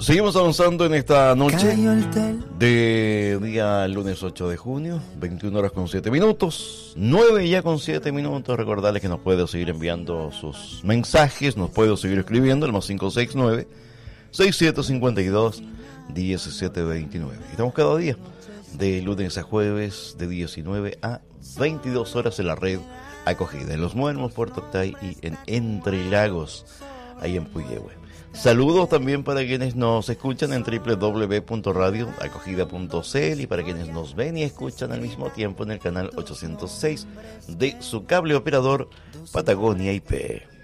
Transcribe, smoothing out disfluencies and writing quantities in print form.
Seguimos avanzando en esta noche de día lunes 8 de junio, 21 horas con 7 minutos, 9 ya con 7 minutos. Recordarles que nos puede seguir enviando sus mensajes, nos puede seguir escribiendo, el más 569-6752-1729. Estamos cada día, de lunes a jueves, de 19 a 22 horas en la red Acogida, en Los Muermos, Puerto Octay y en Entre Lagos, ahí en Puyehue. Saludos también para quienes nos escuchan en www.radioacogida.cl y para quienes nos ven y escuchan al mismo tiempo en el canal 806 de su cable operador Patagonia IP.